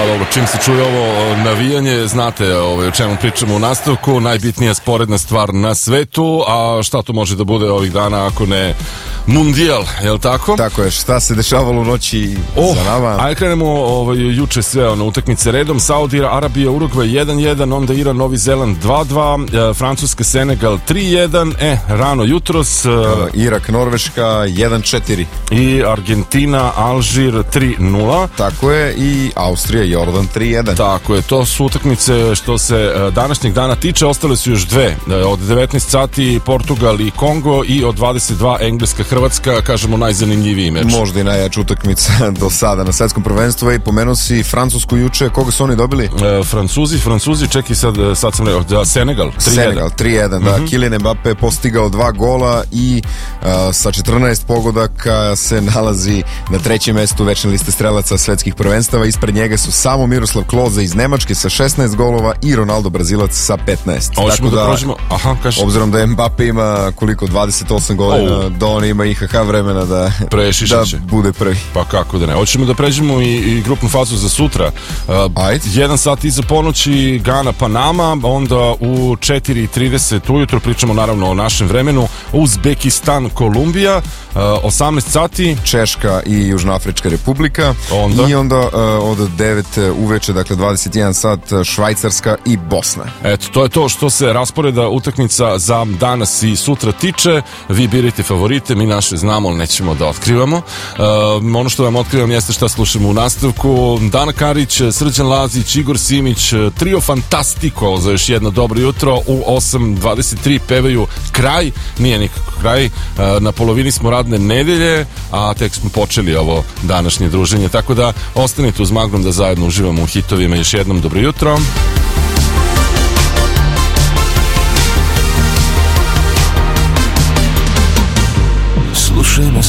Pa dobro, čim se čuje ovo navijanje, znate o čemu pričamo u nastavku, najbitnija sporedna stvar na svetu, a šta to može da bude ovih dana ako ne Mundijal, je li tako? Tako je, šta se dešavalo u noći za nama? Ajde krenemo juče sve utakmice redom. Saudi Arabija, Urugvaj 1-1, onda Iran, Novi Zeland 2-2, Francuska, Senegal 3-1, rano jutros Irak, Norveška 1-4 i Argentina, Alžir 3-0. Tako je, i Austrija, Jordan 3-1. Tako je, to su utakmice što se današnjeg dana tiče. Ostale su još dve, od 19 sati Portugal i Kongo i od 22 Engleska, Hrvatska, kažemo najzanimljiviji meč. Možda i najjača utakmica do sada na svetskom prvenstvu. I pomenuo si Francusku juče, koga su oni dobili? Francuzi, čekaj sad sam rekao, Senegal 3-1, da. Kylian Mbappé je postigao 2 gola i sa 14 pogodaka se nalazi na trećem mestu večne liste strelaca svetskih prvenstava. Ispred njega su samo Miroslav Klose iz Nemačke sa 16 golova i Ronaldo Brazilac sa 15. Tako da prođemo. Obzirom da Mbappé ima koliko 28 godina, da on ima IHH vremena da bude prvi. Pa kako da ne. Hoćemo da pređemo i grupnu fazu za sutra. 1 sat iza ponoći Gana, Panama, onda u 4:30 ujutro, pričamo naravno o našem vremenu, Uzbekistan, Kolumbija, 18 sati Češka i Južnoafrička republika, i onda od 9 uveče, dakle 21 sat Švajcarska i Bosna. Eto, to je to što se rasporeda utakmica za danas i sutra tiče. Vi birajte favorite, mi naše znamo, ali nećemo da otkrivamo. Ono što vam otkrivam jeste šta slušamo u nastavku. Dana Karić, Srđan Lazić, Igor Simić, trio Fantastico za još jedno dobro jutro. U 8:23 pevaju Kraj, nije nikako kraj, na polovini smo radne nedelje, a tek smo počeli ovo današnje druženje, tako da ostanite uz Magnom da zajedno uživamo u hitovima. Još jednom dobro jutro. Slušaj me